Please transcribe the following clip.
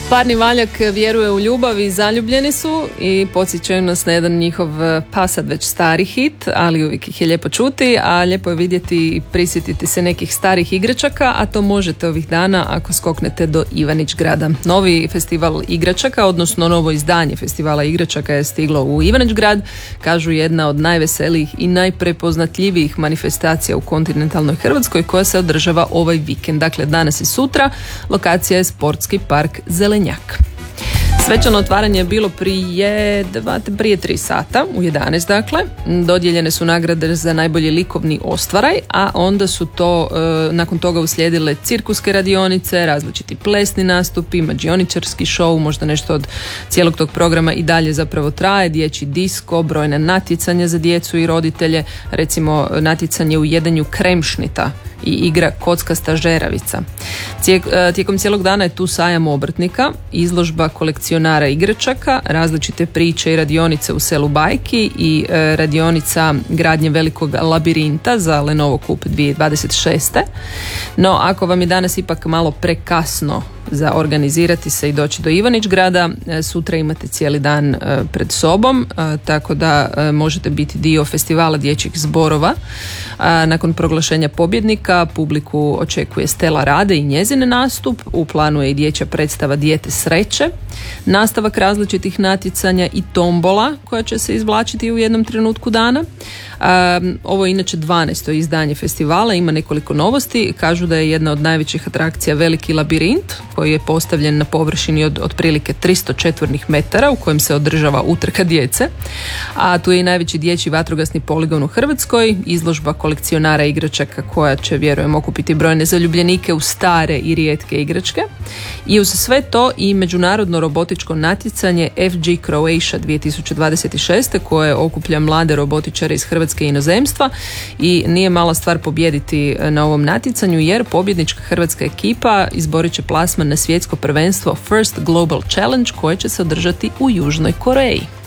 Parni valjak vjeruje u ljubav i zaljubljeni su i podsjećaju nas na jedan njihov pa sad već stari hit, ali uvijek ih je lijepo čuti, a lijepo je vidjeti i prisjetiti se nekih starih igračaka, a to možete ovih dana ako skoknete do Ivanić Grada. Novi festival igračaka, odnosno novo izdanje festivala igračaka je stiglo u Ivanić Grad, kažu jedna od najveselijih i najprepoznatljivijih manifestacija u kontinentalnoj Hrvatskoj koja se održava ovaj vikend. Dakle, danas i sutra. Lokacija je Sportski park Zelenjak. Svečano otvaranje je bilo prije 3 sata, u 11 dakle. Dodijeljene su nagrade za najbolji likovni ostvaraj, a onda su nakon toga uslijedile cirkuske radionice, različiti plesni nastupi, mađioničarski show, možda nešto od cijelog tog programa i dalje zapravo traje, dječji disko, brojne natjecanja za djecu i roditelje, recimo natjecanje u jedanju kremšnita i igra kockasta žeravica. Tijekom cijelog dana je tu sajam obrtnika, izložba kolekcionara igračaka, različite priče i radionice u selu Bajki i radionica gradnje velikog labirinta za Lenovo Kup 2026. No, ako vam je danas ipak malo prekasno za organizirati se i doći do Ivanić Grada, sutra imate cijeli dan pred sobom, tako da možete biti dio festivala dječjih zborova. Nakon proglašenja pobjednika publiku očekuje Stella Rade i njezin nastup, u planu je i dječja predstava Dijete sreće, nastavak različitih natjecanja i tombola koja će se izvlačiti u jednom trenutku dana. Ovo je inače 12. izdanje festivala, ima nekoliko novosti. Kažu da je jedna od najvećih atrakcija veliki labirint koji je postavljen na površini od otprilike 300 četvornih metara u kojem se održava utrka djece, a tu je i najveći dječji vatrogasni poligon u Hrvatskoj, izložba kolekcionara igračaka koja će, vjerujem, okupiti brojne zaljubljenike u stare i rijetke igračke, i uz sve to i međunarodno robotičko natjecanje FG Croatia 2026. koje okuplja mlade robotičare iz Hrvatske i inozemstva, i nije mala stvar pobijediti na ovom natjecanju jer pobjednička hrvatska ekipa izborit će plasman na svjetsko prvenstvo First Global Challenge koje će se održati u Južnoj Koreji.